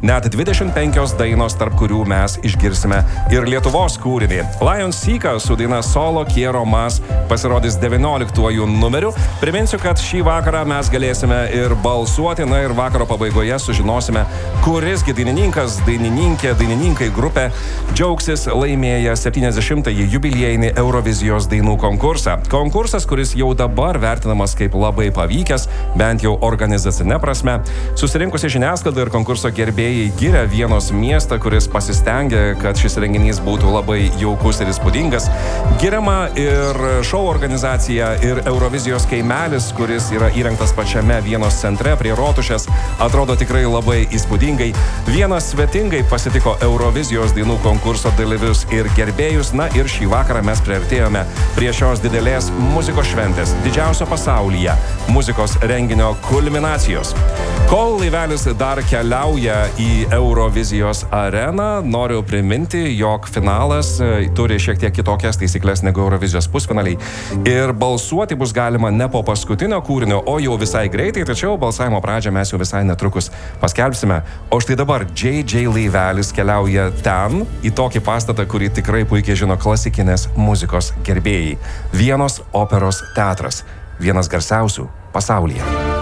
net 25 dainos, tarp kurių mes išgirsime ir Lietuvos kūrinį. Lion Seeker su daina Solo Quiero Más pasirodys 19 numeriu. Priminsiu, kad šį vakarą mes galėsime ir balsuoti, na ir vakaro pabaigoje sužinosime, kurisgi dainininkas, dainininkai grupė džiaugsis laimėję 70-ąjį jubiliejinį Eurovizijos dainų konkursą. Konkursas, kuris jau dabar vertinamas kaip labai pavykęs, bent jau organizacinė prasme. Susirinkusi žiniasklaida ir konkurso gerbėjai giria Vienos miestą, kuris pasistengė, kad šis renginys būtų labai jaukus ir įspūdingas. Giriama ir šou organizacija, ir Eurovizijos kaimelis, kuris yra įrengtas pačiame Vienos centre prie Rotušės, atrodo tikrai labai įspūdingai. Vienas svetingai pasitiko Eurovizijos dainų konkurso dalyvius ir gerbėjus, na ir šį vakarą mes priartėjome prie šios didelės muzikos šventės, didžiausio pasaulyje, muzikos renginio kulminacijos. Kol laivelis dar keliauja į Eurovizijos areną, noriu priminti, jog finalas turi šiek tiek kitokias taisyklės negu Eurovizijos pusfinaliai ir balsuoti bus galima ne po paskutinio kūrinio, o jau visai greitai, tačiau balsavimo pradžią mes jau visai netrukus paskelbsime. O štai dabar JJ laivelis keliauja ten, į tokį pastatą, kurį tikrai puikiai žino klasikinės muzikos gerbėjai. Vienos operos teatras, vienas garsiausių pasaulyje.